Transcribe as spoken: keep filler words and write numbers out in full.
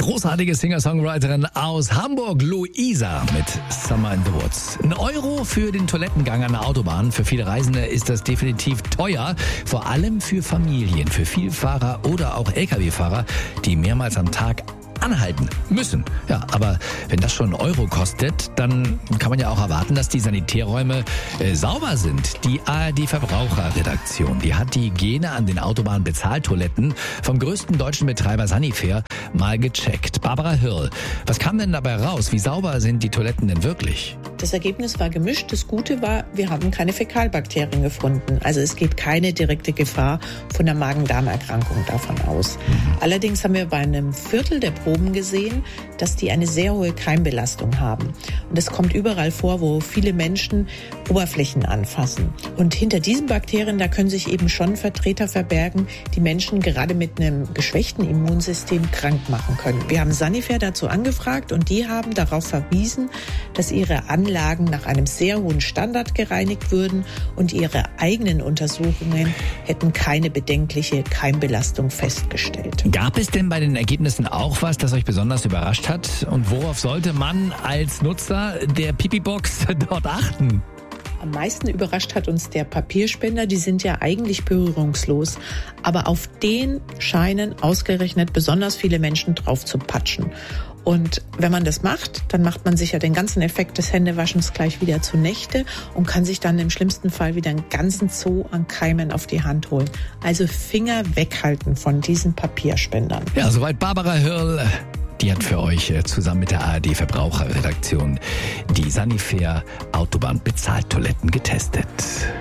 großartige Singer-Songwriterin aus Hamburg, Luisa mit Summer in the Woods. Ein Euro für den Toilettengang an der Autobahn. Für viele Reisende ist das definitiv teuer. Vor allem für Familien, für Vielfahrer oder auch L K W-Fahrer, die mehrmals am Tag anhalten müssen. Ja, aber wenn das schon einen Euro kostet, dann kann man ja auch erwarten, dass die Sanitärräume äh, sauber sind. Die A R D-Verbraucherredaktion, die hat die Hygiene an den Autobahn-Bezahltoiletten vom größten deutschen Betreiber Sanifair mal gecheckt. Barbara Hirl, was kam denn dabei raus? Wie sauber sind die Toiletten denn wirklich? Das Ergebnis war gemischt. Das Gute war, wir haben keine Fäkalbakterien gefunden. Also es geht keine direkte Gefahr von einer Magen-Darm-Erkrankung davon aus. Mhm. Allerdings haben wir bei einem Viertel der Proben gesehen, dass die eine sehr hohe Keimbelastung haben. Und das kommt überall vor, wo viele Menschen Oberflächen anfassen. Und hinter diesen Bakterien, da können sich eben schon Vertreter verbergen, die Menschen gerade mit einem geschwächten Immunsystem krank machen können. Wir haben Sanifair dazu angefragt und die haben darauf verwiesen, dass ihre Anlagen nach einem sehr hohen Standard gereinigt würden und ihre eigenen Untersuchungen hätten keine bedenkliche Keimbelastung festgestellt. Gab es denn bei den Ergebnissen auch was, das euch besonders überrascht hat? Und worauf sollte man als Nutzer der Pipi-Box dort achten? Am meisten überrascht hat uns der Papierspender. Die sind ja eigentlich berührungslos. Aber auf den scheinen ausgerechnet besonders viele Menschen drauf zu patschen. Und wenn man das macht, dann macht man sich ja den ganzen Effekt des Händewaschens gleich wieder zunichte und kann sich dann im schlimmsten Fall wieder einen ganzen Zoo an Keimen auf die Hand holen. Also Finger weghalten von diesen Papierspendern. Ja, soweit Barbara Hirl. Die hat für euch zusammen mit der A R D-Verbraucherredaktion die Sanifair Autobahn-Bezahltoiletten getestet.